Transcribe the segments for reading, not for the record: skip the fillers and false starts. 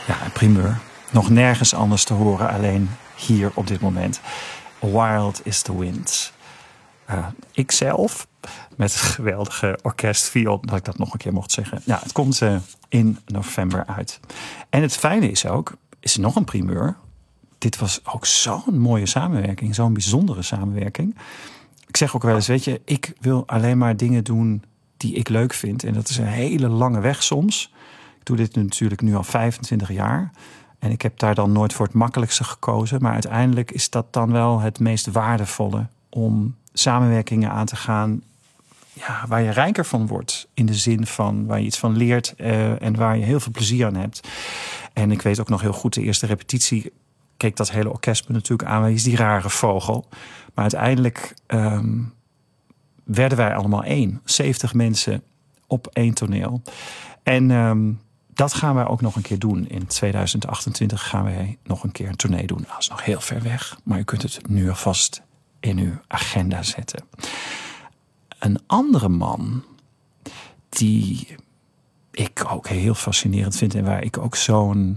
Ja, een primeur. Nog nergens anders te horen, alleen hier op dit moment. Wild is the Wind. Ikzelf, met het geweldige orkest Viool, dat ik dat nog een keer mocht zeggen. Ja, het komt in november uit. En het fijne is nog een primeur. Dit was ook zo'n mooie samenwerking, zo'n bijzondere samenwerking. Ik zeg ook wel eens, weet je, ik wil alleen maar dingen doen die ik leuk vind. En dat is een hele lange weg soms. Ik doe dit natuurlijk nu al 25 jaar. En ik heb daar dan nooit voor het makkelijkste gekozen. Maar uiteindelijk is dat dan wel het meest waardevolle om samenwerkingen aan te gaan, ja, waar je rijker van wordt. In de zin van waar je iets van leert en waar je heel veel plezier aan hebt. En ik weet ook nog heel goed, de eerste repetitie keek dat hele orkest me natuurlijk aan. Wie is die rare vogel? Maar uiteindelijk werden wij allemaal 70 mensen op 1 toneel. En dat gaan wij ook nog een keer doen. In 2028 gaan wij nog een keer een tournee doen. Dat is nog heel ver weg, maar u kunt het nu alvast in uw agenda zetten. Een andere man die ik ook heel fascinerend vind en waar ik ook zo'n,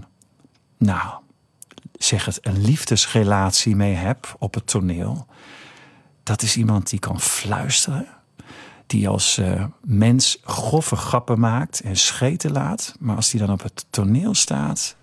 een liefdesrelatie mee heb op het toneel. Dat is iemand die kan fluisteren. Die als mens grove grappen maakt en scheten laat. Maar als die dan op het toneel staat,